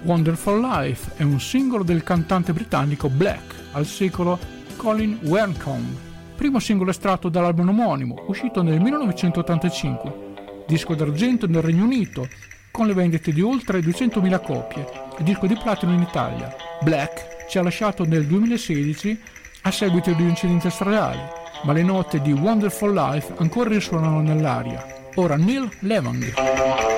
Wonderful Life è un singolo del cantante britannico Black, al secolo Colin Werncombe, primo singolo estratto dall'album omonimo, uscito nel 1985, disco d'argento nel Regno Unito, con le vendite di oltre 200.000 copie, e disco di platino in Italia. Black ci ha lasciato nel 2016 a seguito di un incidente stradale, ma le note di Wonderful Life ancora risuonano nell'aria. Ora Neil Levang.